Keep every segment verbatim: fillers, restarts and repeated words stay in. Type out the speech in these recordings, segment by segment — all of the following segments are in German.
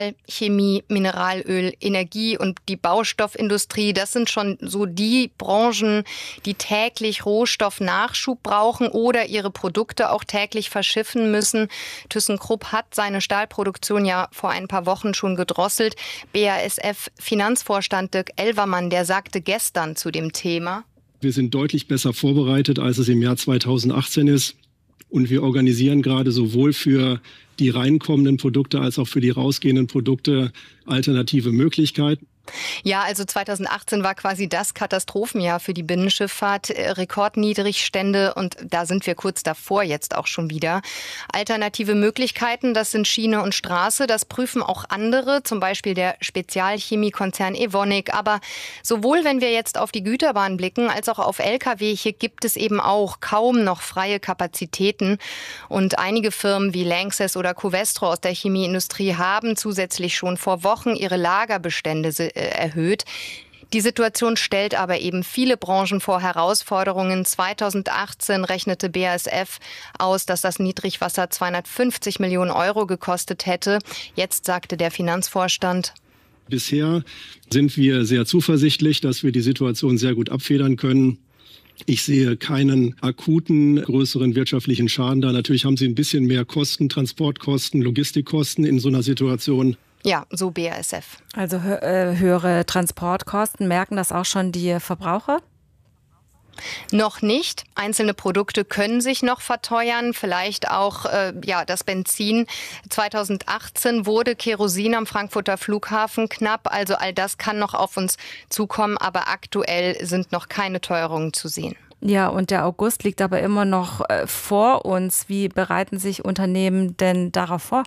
Chemie, Mineralöl, Energie und die Baustoffindustrie, das sind schon so die Branchen, die täglich Rohstoffnachschub brauchen oder ihre Produkte auch täglich verschiffen müssen. ThyssenKrupp hat seine Stahlproduktion ja vor ein paar Wochen schon gedrosselt. B A S F-Finanzvorstand Dirk Elvermann, der sagte gestern zu dem Thema: Wir sind deutlich besser vorbereitet, als es im Jahr zweitausendachtzehn ist. Und wir organisieren gerade sowohl für die reinkommenden Produkte als auch für die rausgehenden Produkte alternative Möglichkeiten. Ja, also zweitausendachtzehn war quasi das Katastrophenjahr für die Binnenschifffahrt. Rekordniedrigstände und da sind wir kurz davor jetzt auch schon wieder. Alternative Möglichkeiten, das sind Schiene und Straße. Das prüfen auch andere, zum Beispiel der Spezialchemiekonzern Evonik. Aber sowohl wenn wir jetzt auf die Güterbahn blicken, als auch auf L K W, hier gibt es eben auch kaum noch freie Kapazitäten. Und einige Firmen wie Lanxess oder Covestro aus der Chemieindustrie haben zusätzlich schon vor Wochen ihre Lagerbestände erhöht. Die Situation stellt aber eben viele Branchen vor Herausforderungen. zweitausendachtzehn rechnete B A S F aus, dass das Niedrigwasser zweihundertfünfzig Millionen Euro gekostet hätte. Jetzt sagte der Finanzvorstand: Bisher sind wir sehr zuversichtlich, dass wir die Situation sehr gut abfedern können. Ich sehe keinen akuten, größeren wirtschaftlichen Schaden da. Natürlich haben Sie ein bisschen mehr Kosten, Transportkosten, Logistikkosten in so einer Situation. Ja, so B A S F. Also äh, höhere Transportkosten, merken das auch schon die Verbraucher? Noch nicht. Einzelne Produkte können sich noch verteuern, vielleicht auch äh, ja, das Benzin. zweitausendachtzehn wurde Kerosin am Frankfurter Flughafen knapp, also all das kann noch auf uns zukommen, aber aktuell sind noch keine Teuerungen zu sehen. Ja, und der August liegt aber immer noch äh, vor uns. Wie bereiten sich Unternehmen denn darauf vor?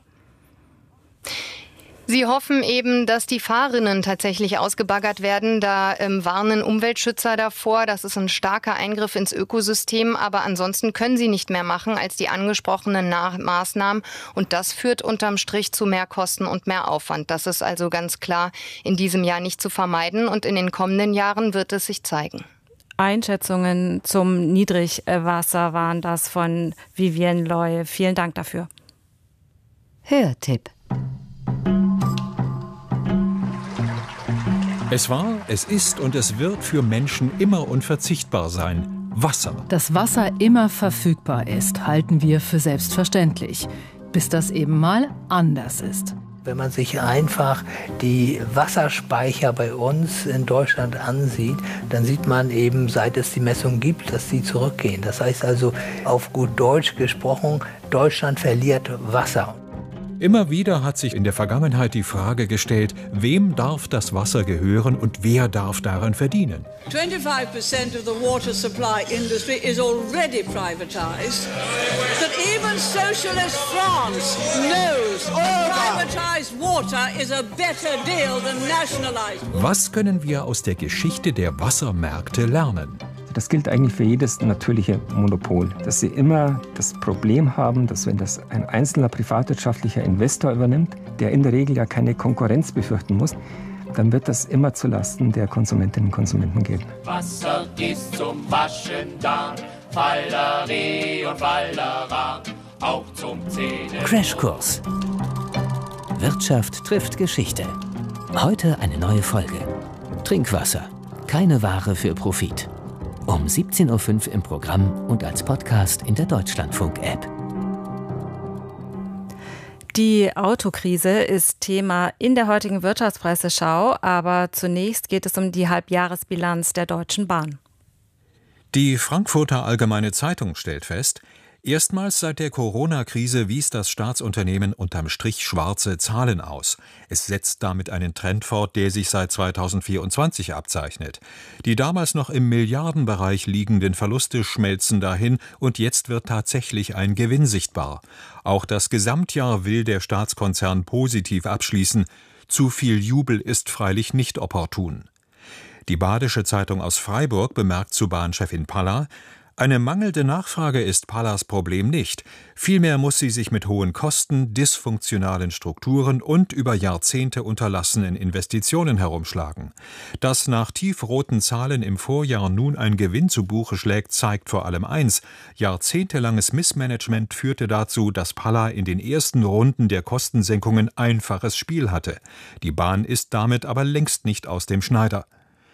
Sie hoffen eben, dass die Fahrrinnen tatsächlich ausgebaggert werden. Da ähm, warnen Umweltschützer davor. Das ist ein starker Eingriff ins Ökosystem. Aber ansonsten können sie nicht mehr machen als die angesprochenen Na- Maßnahmen. Und das führt unterm Strich zu mehr Kosten und mehr Aufwand. Das ist also ganz klar in diesem Jahr nicht zu vermeiden. Und in den kommenden Jahren wird es sich zeigen. Einschätzungen zum Niedrigwasser waren das von Vivienne Loy. Vielen Dank dafür. Hörtipp. Es war, es ist und es wird für Menschen immer unverzichtbar sein. Wasser. Dass Wasser immer verfügbar ist, halten wir für selbstverständlich, bis das eben mal anders ist. Wenn man sich einfach die Wasserspeicher bei uns in Deutschland ansieht, dann sieht man eben, seit es die Messung gibt, dass sie zurückgehen. Das heißt also, auf gut Deutsch gesprochen, Deutschland verliert Wasser. Immer wieder hat sich in der Vergangenheit die Frage gestellt, wem darf das Wasser gehören und wer darf daran verdienen? twenty-five percent of the water supply industry is already privatized. That even socialist France knows privatized water is a better deal than nationalized. Was können wir aus der Geschichte der Wassermärkte lernen? Das gilt eigentlich für jedes natürliche Monopol, dass sie immer das Problem haben, dass wenn das ein einzelner privatwirtschaftlicher Investor übernimmt, der in der Regel ja keine Konkurrenz befürchten muss, dann wird das immer zulasten der Konsumentinnen und Konsumenten gehen. Wasser ist zum Waschen da, Falleri und Fallera, auch zum Zähnen. Crashkurs. Wirtschaft trifft Geschichte. Heute eine neue Folge. Trinkwasser. Keine Ware für Profit. Um siebzehn Uhr fünf im Programm und als Podcast in der Deutschlandfunk-App. Die Autokrise ist Thema in der heutigen Wirtschaftspresseschau, aber zunächst geht es um die Halbjahresbilanz der Deutschen Bahn. Die Frankfurter Allgemeine Zeitung stellt fest, erstmals seit der Corona-Krise wies das Staatsunternehmen unterm Strich schwarze Zahlen aus. Es setzt damit einen Trend fort, der sich seit zweitausendvierundzwanzig abzeichnet. Die damals noch im Milliardenbereich liegenden Verluste schmelzen dahin und jetzt wird tatsächlich ein Gewinn sichtbar. Auch das Gesamtjahr will der Staatskonzern positiv abschließen. Zu viel Jubel ist freilich nicht opportun. Die Badische Zeitung aus Freiburg bemerkt zu Bahnchefin Palla: Eine mangelnde Nachfrage ist Pallas Problem nicht. Vielmehr muss sie sich mit hohen Kosten, dysfunktionalen Strukturen und über Jahrzehnte unterlassenen Investitionen herumschlagen. Dass nach tiefroten Zahlen im Vorjahr nun ein Gewinn zu Buche schlägt, zeigt vor allem eins: Jahrzehntelanges Missmanagement führte dazu, dass Palla in den ersten Runden der Kostensenkungen einfaches Spiel hatte. Die Bahn ist damit aber längst nicht aus dem Schneider.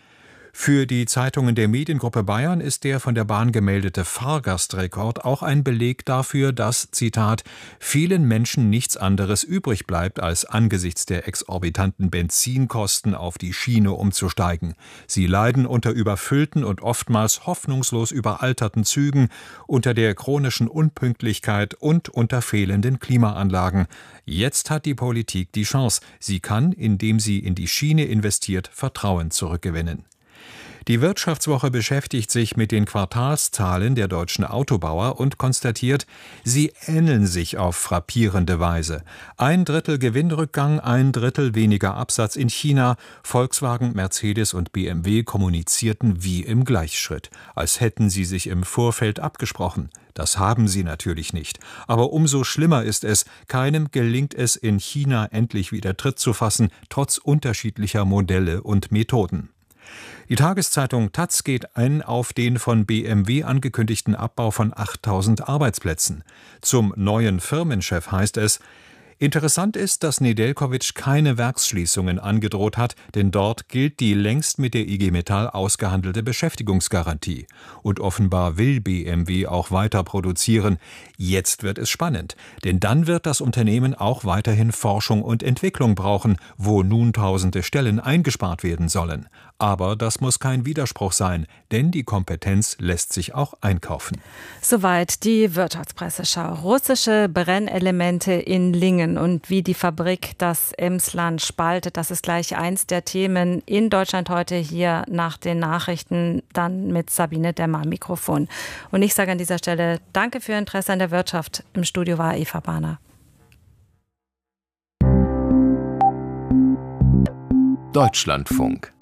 Für die Zeitungen der Mediengruppe Bayern ist der von der Bahn gemeldete Fahrgastrekord auch ein Beleg dafür, dass, Zitat, vielen Menschen nichts anderes übrig bleibt, als angesichts der exorbitanten Benzinkosten auf die Schiene umzusteigen. Sie leiden unter überfüllten und oftmals hoffnungslos überalterten Zügen, unter der chronischen Unpünktlichkeit und unter fehlenden Klimaanlagen. Jetzt hat die Politik die Chance. Sie kann, indem sie in die Schiene investiert, Vertrauen zurückgewinnen. Die Wirtschaftswoche beschäftigt sich mit den Quartalszahlen der deutschen Autobauer und konstatiert, sie ähneln sich auf frappierende Weise. Ein Drittel Gewinnrückgang, ein Drittel weniger Absatz in China. Volkswagen, Mercedes und B M W kommunizierten wie im Gleichschritt, als hätten sie sich im Vorfeld abgesprochen. Das haben sie natürlich nicht. Aber umso schlimmer ist es, keinem gelingt es in China endlich wieder Tritt zu fassen, trotz unterschiedlicher Modelle und Methoden. Die Tageszeitung Taz geht ein auf den von B M W angekündigten Abbau von achttausend Arbeitsplätzen. Zum neuen Firmenchef heißt es: Interessant ist, dass Nedeljkovic keine Werksschließungen angedroht hat, denn dort gilt die längst mit der I G Metall ausgehandelte Beschäftigungsgarantie. Und offenbar will B M W auch weiter produzieren. Jetzt wird es spannend, denn dann wird das Unternehmen auch weiterhin Forschung und Entwicklung brauchen, wo nun tausende Stellen eingespart werden sollen. Aber das muss kein Widerspruch sein, denn die Kompetenz lässt sich auch einkaufen. Soweit die Wirtschaftspresseschau. Russische Brennelemente in Lingen und wie die Fabrik das Emsland spaltet, das ist gleich eins der Themen in Deutschland heute hier nach den Nachrichten, dann mit Sabine Demmer am Mikrofon. Und ich sage an dieser Stelle danke für Ihr Interesse an der Wirtschaft. Im Studio war Eva Bahner. Deutschlandfunk.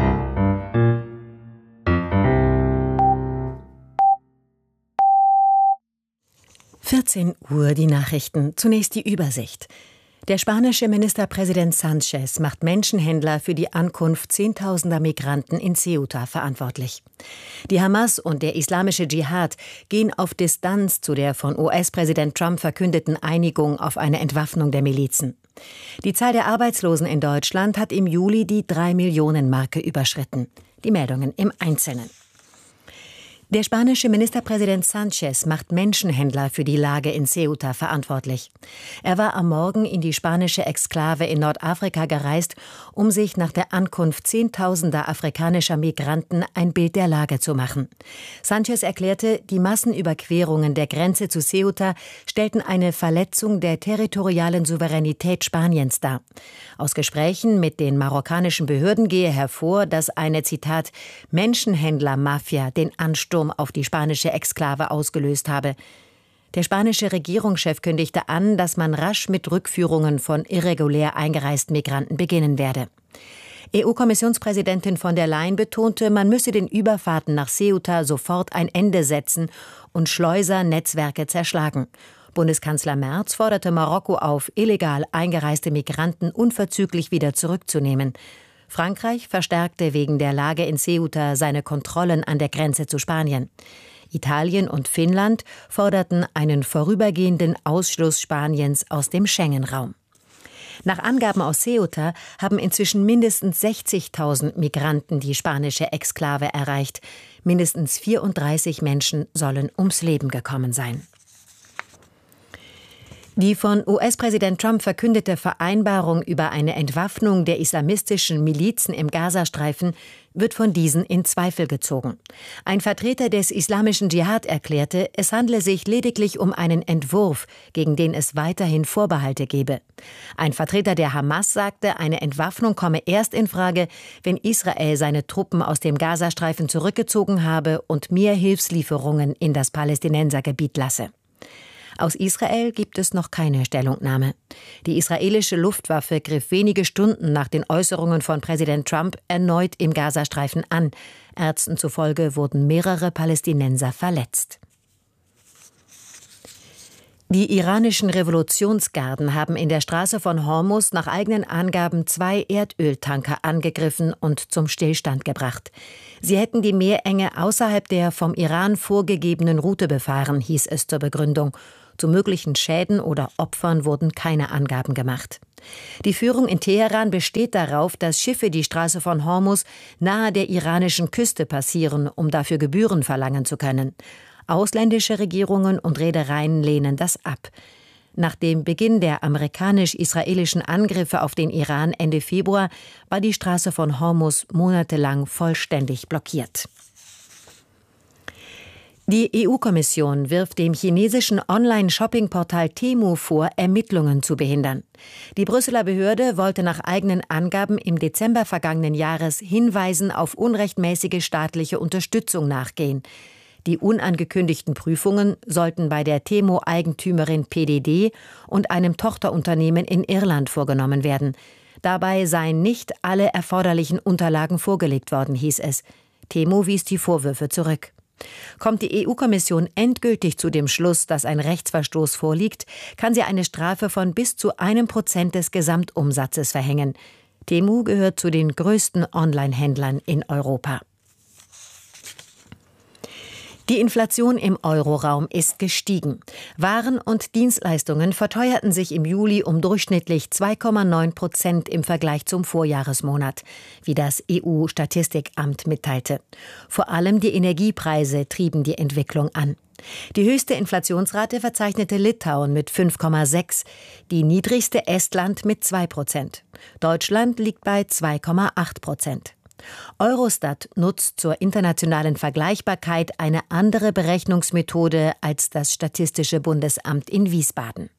vierzehn Uhr die Nachrichten. Zunächst die Übersicht. Der spanische Ministerpräsident Sánchez macht Menschenhändler für die Ankunft zehntausender Migranten in Ceuta verantwortlich. Die Hamas und der islamische Dschihad gehen auf Distanz zu der von U S-Präsident Trump verkündeten Einigung auf eine Entwaffnung der Milizen. Die Zahl der Arbeitslosen in Deutschland hat im Juli die drei Millionen Marke überschritten. Die Meldungen im Einzelnen. Der spanische Ministerpräsident Sánchez macht Menschenhändler für die Lage in Ceuta verantwortlich. Er war am Morgen in die spanische Exklave in Nordafrika gereist, um sich nach der Ankunft zehntausender afrikanischer Migranten ein Bild der Lage zu machen. Sánchez erklärte, die Massenüberquerungen der Grenze zu Ceuta stellten eine Verletzung der territorialen Souveränität Spaniens dar. Aus Gesprächen mit den marokkanischen Behörden gehe hervor, dass eine, Zitat, Menschenhändler-Mafia den Ansturm auf die spanische Exklave ausgelöst habe. Der spanische Regierungschef kündigte an, dass man rasch mit Rückführungen von irregulär eingereisten Migranten beginnen werde. E U-Kommissionspräsidentin von der Leyen betonte, man müsse den Überfahrten nach Ceuta sofort ein Ende setzen und Schleusernetzwerke zerschlagen. Bundeskanzler Merz forderte Marokko auf, illegal eingereiste Migranten unverzüglich wieder zurückzunehmen. Frankreich verstärkte wegen der Lage in Ceuta seine Kontrollen an der Grenze zu Spanien. Italien und Finnland forderten einen vorübergehenden Ausschluss Spaniens aus dem Schengen-Raum. Nach Angaben aus Ceuta haben inzwischen mindestens sechzigtausend Migranten die spanische Exklave erreicht. Mindestens vierunddreißig Menschen sollen ums Leben gekommen sein. Die von U S-Präsident Trump verkündete Vereinbarung über eine Entwaffnung der islamistischen Milizen im Gazastreifen wird von diesen in Zweifel gezogen. Ein Vertreter des islamischen Dschihad erklärte, es handle sich lediglich um einen Entwurf, gegen den es weiterhin Vorbehalte gebe. Ein Vertreter der Hamas sagte, eine Entwaffnung komme erst in Frage, wenn Israel seine Truppen aus dem Gazastreifen zurückgezogen habe und mehr Hilfslieferungen in das Palästinensergebiet lasse. Aus Israel gibt es noch keine Stellungnahme. Die israelische Luftwaffe griff wenige Stunden nach den Äußerungen von Präsident Trump erneut im Gazastreifen an. Ärzten zufolge wurden mehrere Palästinenser verletzt. Die iranischen Revolutionsgarden haben in der Straße von Hormuz nach eigenen Angaben zwei Erdöltanker angegriffen und zum Stillstand gebracht. Sie hätten die Meerenge außerhalb der vom Iran vorgegebenen Route befahren, hieß es zur Begründung. Zu möglichen Schäden oder Opfern wurden keine Angaben gemacht. Die Führung in Teheran besteht darauf, dass Schiffe die Straße von Hormuz nahe der iranischen Küste passieren, um dafür Gebühren verlangen zu können. Ausländische Regierungen und Reedereien lehnen das ab. Nach dem Beginn der amerikanisch-israelischen Angriffe auf den Iran Ende Februar war die Straße von Hormuz monatelang vollständig blockiert. Die E U-Kommission wirft dem chinesischen Online-Shopping-Portal Temu vor, Ermittlungen zu behindern. Die Brüsseler Behörde wollte nach eigenen Angaben im Dezember vergangenen Jahres Hinweisen auf unrechtmäßige staatliche Unterstützung nachgehen. Die unangekündigten Prüfungen sollten bei der Temu-Eigentümerin P D D und einem Tochterunternehmen in Irland vorgenommen werden. Dabei seien nicht alle erforderlichen Unterlagen vorgelegt worden, hieß es. Temu wies die Vorwürfe zurück. Kommt die E U-Kommission endgültig zu dem Schluss, dass ein Rechtsverstoß vorliegt, kann sie eine Strafe von bis zu einem Prozent des Gesamtumsatzes verhängen. Temu gehört zu den größten Online-Händlern in Europa. Die Inflation im Euroraum ist gestiegen. Waren und Dienstleistungen verteuerten sich im Juli um durchschnittlich zwei Komma neun Prozent im Vergleich zum Vorjahresmonat, wie das E U-Statistikamt mitteilte. Vor allem die Energiepreise trieben die Entwicklung an. Die höchste Inflationsrate verzeichnete Litauen mit fünf Komma sechs, die niedrigste Estland mit zwei Prozent. Deutschland liegt bei zwei Komma acht Prozent. Eurostat nutzt zur internationalen Vergleichbarkeit eine andere Berechnungsmethode als das Statistische Bundesamt in Wiesbaden.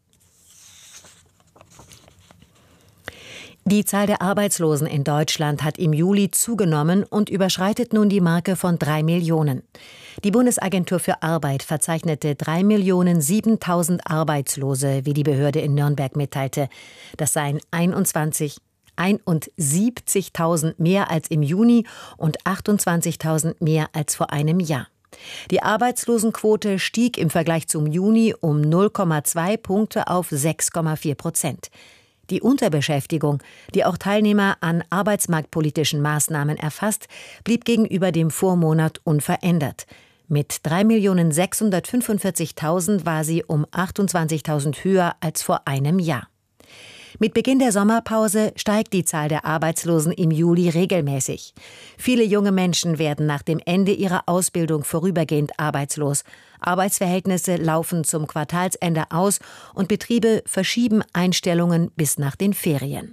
Die Zahl der Arbeitslosen in Deutschland hat im Juli zugenommen und überschreitet nun die Marke von drei Millionen. Die Bundesagentur für Arbeit verzeichnete drei Millionen siebentausend Arbeitslose, wie die Behörde in Nürnberg mitteilte. Das seien einundzwanzig einundsiebzigtausend mehr als im Juni und achtundzwanzigtausend mehr als vor einem Jahr. Die Arbeitslosenquote stieg im Vergleich zum Juni um null Komma zwei Punkte auf sechs Komma vier Prozent. Die Unterbeschäftigung, die auch Teilnehmer an arbeitsmarktpolitischen Maßnahmen erfasst, blieb gegenüber dem Vormonat unverändert. Mit drei Millionen sechshundertfünfundvierzigtausend war sie um achtundzwanzigtausend höher als vor einem Jahr. Mit Beginn der Sommerpause steigt die Zahl der Arbeitslosen im Juli regelmäßig. Viele junge Menschen werden nach dem Ende ihrer Ausbildung vorübergehend arbeitslos. Arbeitsverhältnisse laufen zum Quartalsende aus und Betriebe verschieben Einstellungen bis nach den Ferien.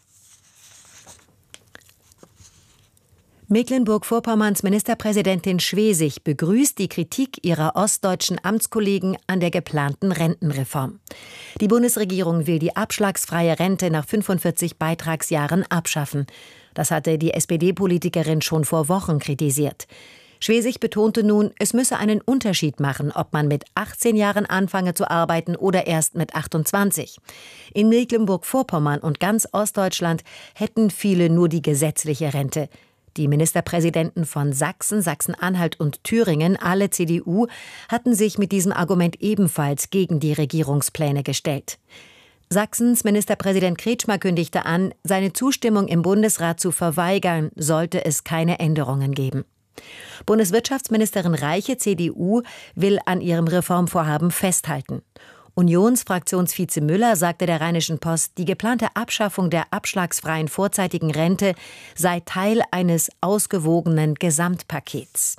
Mecklenburg-Vorpommerns Ministerpräsidentin Schwesig begrüßt die Kritik ihrer ostdeutschen Amtskollegen an der geplanten Rentenreform. Die Bundesregierung will die abschlagsfreie Rente nach fünfundvierzig Beitragsjahren abschaffen. Das hatte die S P D-Politikerin schon vor Wochen kritisiert. Schwesig betonte nun, es müsse einen Unterschied machen, ob man mit achtzehn Jahren anfange zu arbeiten oder erst mit achtundzwanzig. In Mecklenburg-Vorpommern und ganz Ostdeutschland hätten viele nur die gesetzliche Rente. Die Ministerpräsidenten von Sachsen, Sachsen-Anhalt und Thüringen, alle C D U, hatten sich mit diesem Argument ebenfalls gegen die Regierungspläne gestellt. Sachsens Ministerpräsident Kretschmer kündigte an, seine Zustimmung im Bundesrat zu verweigern, sollte es keine Änderungen geben. Bundeswirtschaftsministerin Reiche, C D U, will an ihrem Reformvorhaben festhalten. Unionsfraktionsvize Müller sagte der Rheinischen Post, die geplante Abschaffung der abschlagsfreien vorzeitigen Rente sei Teil eines ausgewogenen Gesamtpakets.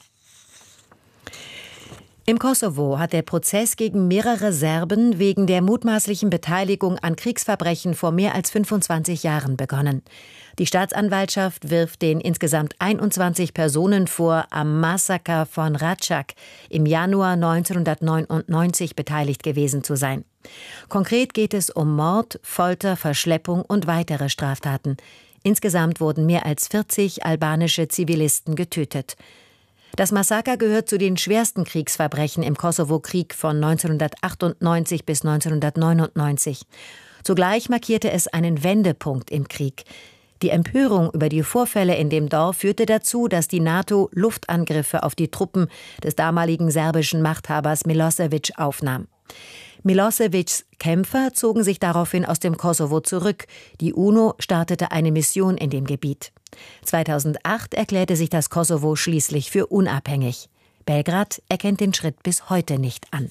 Im Kosovo hat der Prozess gegen mehrere Serben wegen der mutmaßlichen Beteiligung an Kriegsverbrechen vor mehr als fünfundzwanzig Jahren begonnen. Die Staatsanwaltschaft wirft den insgesamt einundzwanzig Personen vor, am Massaker von Račak im Januar neunzehnhundertneunundneunzig beteiligt gewesen zu sein. Konkret geht es um Mord, Folter, Verschleppung und weitere Straftaten. Insgesamt wurden mehr als vierzig albanische Zivilisten getötet. Das Massaker gehört zu den schwersten Kriegsverbrechen im Kosovo-Krieg von neunzehnhundertachtundneunzig bis neunzehnhundertneunundneunzig. Zugleich markierte es einen Wendepunkt im Krieg. Die Empörung über die Vorfälle in dem Dorf führte dazu, dass die NATO Luftangriffe auf die Truppen des damaligen serbischen Machthabers Milosevic aufnahm. Milosevics Kämpfer zogen sich daraufhin aus dem Kosovo zurück. Die UNO startete eine Mission in dem Gebiet. zweitausendacht erklärte sich das Kosovo schließlich für unabhängig. Belgrad erkennt den Schritt bis heute nicht an.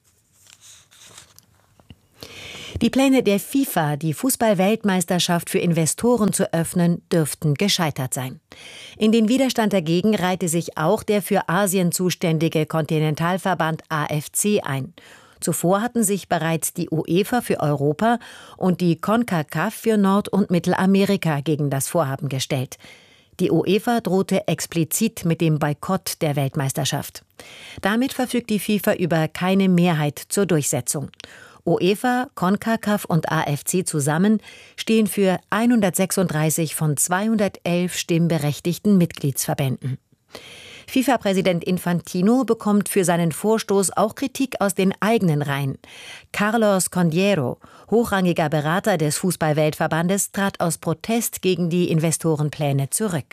Die Pläne der FIFA, die Fußball-Weltmeisterschaft für Investoren zu öffnen, dürften gescheitert sein. In den Widerstand dagegen reihte sich auch der für Asien zuständige Kontinentalverband A F C ein. Zuvor hatten sich bereits die UEFA für Europa und die CONCACAF für Nord- und Mittelamerika gegen das Vorhaben gestellt. Die UEFA drohte explizit mit dem Boykott der Weltmeisterschaft. Damit verfügt die FIFA über keine Mehrheit zur Durchsetzung. UEFA, CONCACAF und A F C zusammen stehen für hundertsechsunddreißig von zweihundertelf stimmberechtigten Mitgliedsverbänden. FIFA-Präsident Infantino bekommt für seinen Vorstoß auch Kritik aus den eigenen Reihen. Carlos Condiero, hochrangiger Berater des Fußball-Weltverbandes, trat aus Protest gegen die Investorenpläne zurück.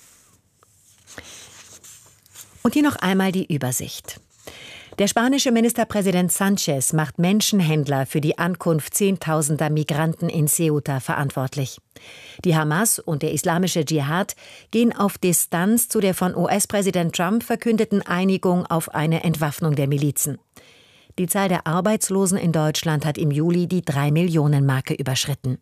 Und hier noch einmal die Übersicht. Der spanische Ministerpräsident Sánchez macht Menschenhändler für die Ankunft zehntausender Migranten in Ceuta verantwortlich. Die Hamas und der islamische Dschihad gehen auf Distanz zu der von U S-Präsident Trump verkündeten Einigung auf eine Entwaffnung der Milizen. Die Zahl der Arbeitslosen in Deutschland hat im Juli die drei Millionen Marke überschritten.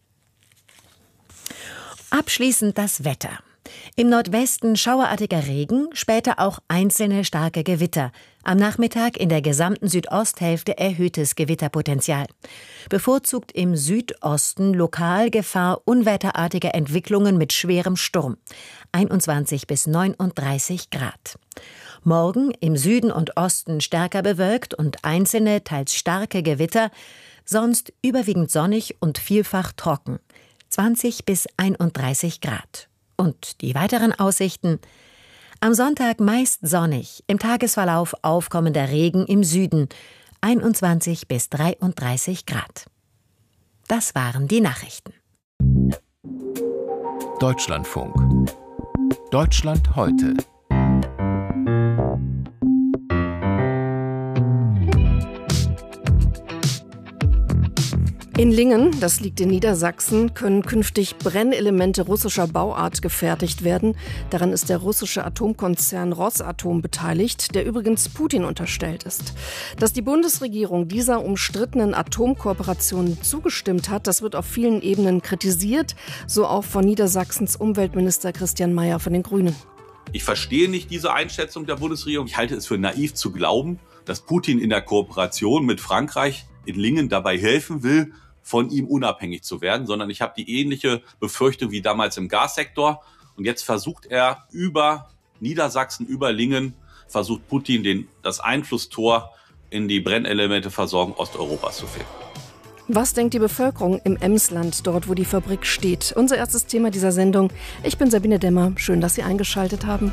Abschließend das Wetter. Im Nordwesten schauerartiger Regen, später auch einzelne starke Gewitter. Am Nachmittag in der gesamten Südosthälfte erhöhtes Gewitterpotenzial. Bevorzugt im Südosten lokal Gefahr unwetterartiger Entwicklungen mit schwerem Sturm. einundzwanzig bis neununddreißig Grad. Morgen im Süden und Osten stärker bewölkt und einzelne, teils starke Gewitter. Sonst überwiegend sonnig und vielfach trocken. zwanzig bis einunddreißig Grad. Und die weiteren Aussichten? Am Sonntag meist sonnig, im Tagesverlauf aufkommender Regen im Süden, einundzwanzig bis dreiunddreißig Grad. Das waren die Nachrichten. Deutschlandfunk. Deutschland heute. In Lingen, das liegt in Niedersachsen, können künftig Brennelemente russischer Bauart gefertigt werden. Daran ist der russische Atomkonzern Rosatom beteiligt, der übrigens Putin unterstellt ist. Dass die Bundesregierung dieser umstrittenen Atomkooperation zugestimmt hat, das wird auf vielen Ebenen kritisiert, so auch von Niedersachsens Umweltminister Christian Mayer von den Grünen. Ich verstehe nicht diese Einschätzung der Bundesregierung. Ich halte es für naiv zu glauben, dass Putin in der Kooperation mit Frankreich in Lingen dabei helfen will, von ihm unabhängig zu werden, sondern ich habe die ähnliche Befürchtung wie damals im Gassektor. Und jetzt versucht er über Niedersachsen, über Lingen, versucht Putin den, das Einflusstor in die Brennelementeversorgung Osteuropas zu finden. Was denkt die Bevölkerung im Emsland, dort wo die Fabrik steht? Unser erstes Thema dieser Sendung. Ich bin Sabine Demmer. Schön, dass Sie eingeschaltet haben.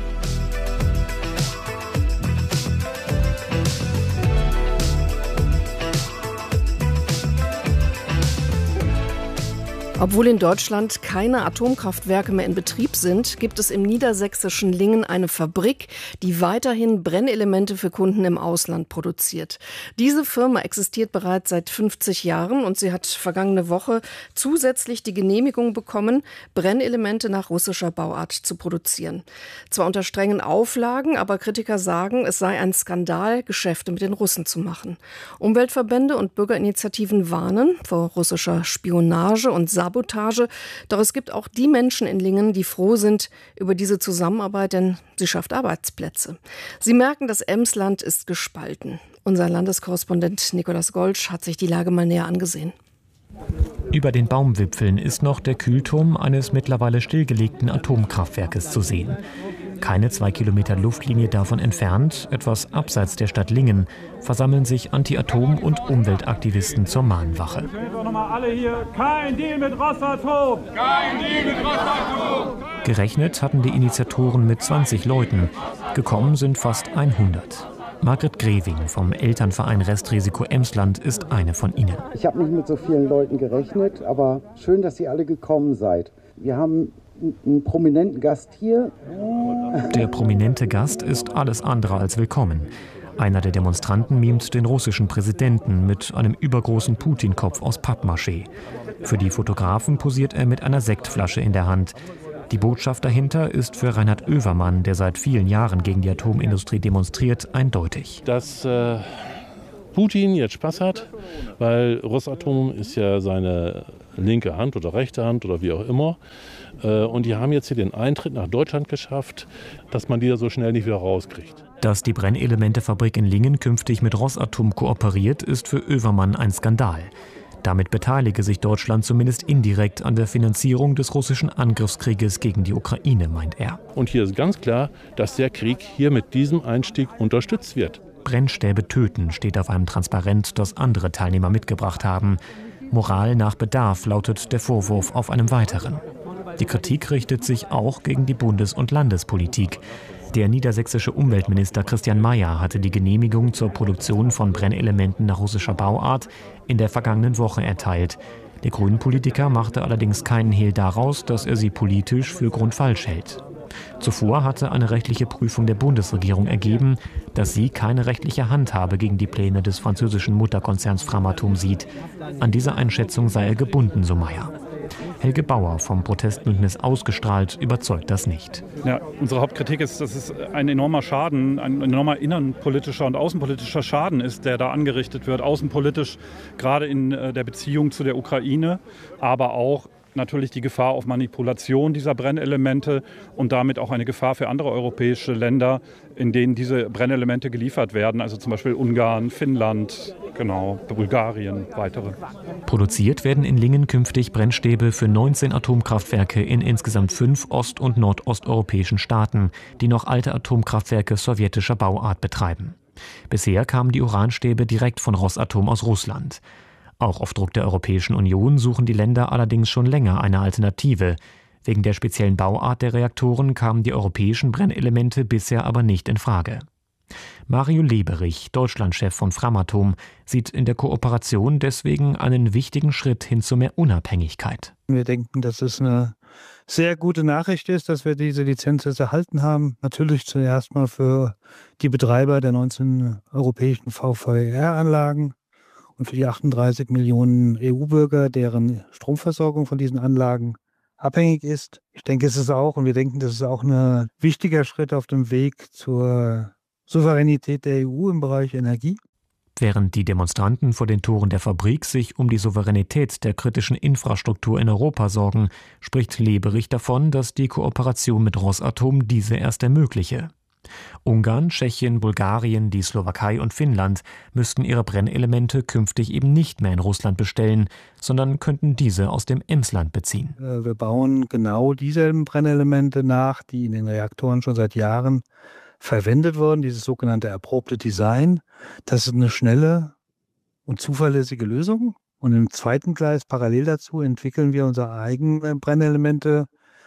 Obwohl in Deutschland keine Atomkraftwerke mehr in Betrieb sind, gibt es im niedersächsischen Lingen eine Fabrik, die weiterhin Brennelemente für Kunden im Ausland produziert. Diese Firma existiert bereits seit fünfzig Jahren und sie hat vergangene Woche zusätzlich die Genehmigung bekommen, Brennelemente nach russischer Bauart zu produzieren. Zwar unter strengen Auflagen, aber Kritiker sagen, es sei ein Skandal, Geschäfte mit den Russen zu machen. Umweltverbände und Bürgerinitiativen warnen vor russischer Spionage und Sabotage. Sabotage. Doch es gibt auch die Menschen in Lingen, die froh sind über diese Zusammenarbeit, denn sie schafft Arbeitsplätze. Sie merken, das Emsland ist gespalten. Unser Landeskorrespondent Nikolaus Golsch hat sich die Lage mal näher angesehen. Über den Baumwipfeln ist noch der Kühlturm eines mittlerweile stillgelegten Atomkraftwerkes zu sehen. Keine zwei Kilometer Luftlinie davon entfernt, etwas abseits der Stadt Lingen, versammeln sich Anti-Atom- und Umweltaktivisten zur Mahnwache. Kein Deal mit Rosatom! Kein Deal mit Rosatom! Gerechnet hatten die Initiatoren mit zwanzig Leuten. Gekommen sind fast hundert. Margret Greving vom Elternverein Restrisiko Emsland ist eine von ihnen. Ich habe nicht mit so vielen Leuten gerechnet, aber schön, dass ihr alle gekommen seid. Wir haben einen prominenten Gast hier. Der prominente Gast ist alles andere als willkommen. Einer der Demonstranten mimt den russischen Präsidenten mit einem übergroßen Putin-Kopf aus Pappmaché. Für die Fotografen posiert er mit einer Sektflasche in der Hand. Die Botschaft dahinter ist für Reinhard Oevermann, der seit vielen Jahren gegen die Atomindustrie demonstriert, eindeutig. Dass äh, Putin jetzt Spaß hat, weil Rosatom ist ja seine linke Hand oder rechte Hand oder wie auch immer. Äh, und die haben jetzt hier den Eintritt nach Deutschland geschafft, dass man die da so schnell nicht wieder rauskriegt. Dass die Brennelementefabrik in Lingen künftig mit Rosatom kooperiert, ist für Oevermann ein Skandal. Damit beteilige sich Deutschland zumindest indirekt an der Finanzierung des russischen Angriffskrieges gegen die Ukraine, meint er. Und hier ist ganz klar, dass der Krieg hier mit diesem Einstieg unterstützt wird. Brennstäbe töten steht auf einem Transparent, das andere Teilnehmer mitgebracht haben. Moral nach Bedarf lautet der Vorwurf auf einem weiteren. Die Kritik richtet sich auch gegen die Bundes- und Landespolitik. Der niedersächsische Umweltminister Christian Mayer hatte die Genehmigung zur Produktion von Brennelementen nach russischer Bauart in der vergangenen Woche erteilt. Der Grünen-Politiker machte allerdings keinen Hehl daraus, dass er sie politisch für grundfalsch hält. Zuvor hatte eine rechtliche Prüfung der Bundesregierung ergeben, dass sie keine rechtliche Handhabe gegen die Pläne des französischen Mutterkonzerns Framatome sieht. An dieser Einschätzung sei er gebunden, so Mayer. Helge Bauer vom Protestbündnis Ausgestrahlt überzeugt das nicht. Ja, unsere Hauptkritik ist, dass es ein enormer Schaden, ein enormer innenpolitischer und außenpolitischer Schaden ist, der da angerichtet wird. Außenpolitisch gerade in der Beziehung zu der Ukraine, aber auch natürlich die Gefahr auf Manipulation dieser Brennelemente und damit auch eine Gefahr für andere europäische Länder, in denen diese Brennelemente geliefert werden, also zum Beispiel Ungarn, Finnland, genau, Bulgarien, weitere. Produziert werden in Lingen künftig Brennstäbe für neunzehn Atomkraftwerke in insgesamt fünf ost- und nordosteuropäischen Staaten, die noch alte Atomkraftwerke sowjetischer Bauart betreiben. Bisher kamen die Uranstäbe direkt von Rosatom aus Russland. Auch auf Druck der Europäischen Union suchen die Länder allerdings schon länger eine Alternative. Wegen der speziellen Bauart der Reaktoren kamen die europäischen Brennelemente bisher aber nicht in Frage. Mario Leberich, Deutschlandchef von Framatome, sieht in der Kooperation deswegen einen wichtigen Schritt hin zu mehr Unabhängigkeit. Wir denken, dass es eine sehr gute Nachricht ist, dass wir diese Lizenz jetzt erhalten haben. Natürlich zuerst mal für die Betreiber der neunzehn europäischen V V R-Anlagen. Und für die achtunddreißig Millionen E U-Bürger, deren Stromversorgung von diesen Anlagen abhängig ist. Ich denke, es ist auch, und wir denken, das ist auch ein wichtiger Schritt auf dem Weg zur Souveränität der E U im Bereich Energie. Während die Demonstranten vor den Toren der Fabrik sich um die Souveränität der kritischen Infrastruktur in Europa sorgen, spricht Leberich davon, dass die Kooperation mit Rosatom diese erst ermögliche. Ungarn, Tschechien, Bulgarien, die Slowakei und Finnland müssten ihre Brennelemente künftig eben nicht mehr in Russland bestellen, sondern könnten diese aus dem Emsland beziehen. Wir bauen genau dieselben Brennelemente nach, die in den Reaktoren schon seit Jahren verwendet wurden, dieses sogenannte erprobte Design. Das ist eine schnelle und zuverlässige Lösung. Und im zweiten Gleis parallel dazu entwickeln wir unsere eigenen Brennelemente,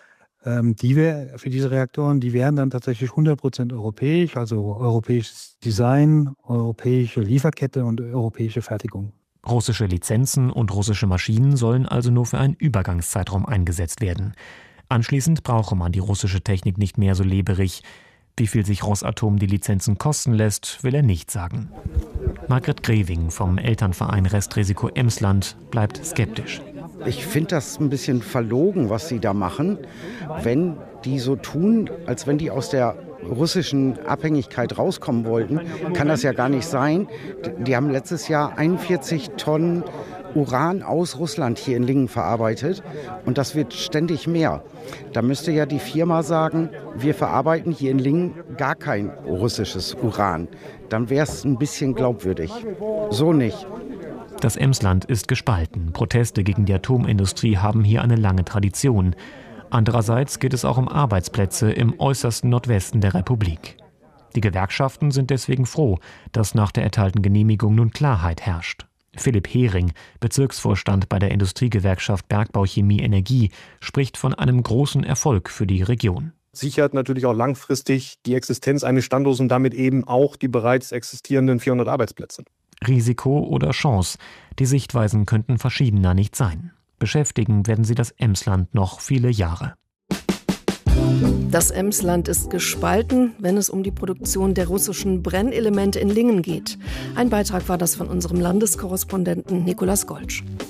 die wir für diese Reaktoren, die wären dann tatsächlich hundert Prozent europäisch, also europäisches Design, europäische Lieferkette und europäische Fertigung. Russische Lizenzen und russische Maschinen sollen also nur für einen Übergangszeitraum eingesetzt werden. Anschließend brauche man die russische Technik nicht mehr, so Leberich. Wie viel sich Rosatom die Lizenzen kosten lässt, will er nicht sagen. Margret Greving vom Elternverein Restrisiko Emsland bleibt skeptisch. Ich finde das ein bisschen verlogen, was sie da machen, wenn die so tun, als wenn die aus der russischen Abhängigkeit rauskommen wollten. Kann das ja gar nicht sein. Die haben letztes Jahr einundvierzig Tonnen Uran aus Russland hier in Lingen verarbeitet und das wird ständig mehr. Da müsste ja die Firma sagen, wir verarbeiten hier in Lingen gar kein russisches Uran. Dann wäre es ein bisschen glaubwürdig. So nicht. Das Emsland ist gespalten. Proteste gegen die Atomindustrie haben hier eine lange Tradition. Andererseits geht es auch um Arbeitsplätze im äußersten Nordwesten der Republik. Die Gewerkschaften sind deswegen froh, dass nach der erteilten Genehmigung nun Klarheit herrscht. Philipp Hering, Bezirksvorstand bei der Industriegewerkschaft Bergbau Chemie Energie, spricht von einem großen Erfolg für die Region. Sichert natürlich auch langfristig die Existenz eines Standorts und damit eben auch die bereits existierenden vierhundert Arbeitsplätze. Risiko oder Chance? Die Sichtweisen könnten verschiedener nicht sein. Beschäftigen werden sie das Emsland noch viele Jahre. Das Emsland ist gespalten, wenn es um die Produktion der russischen Brennelemente in Lingen geht. Ein Beitrag war das von unserem Landeskorrespondenten Nikolaus Goltsch.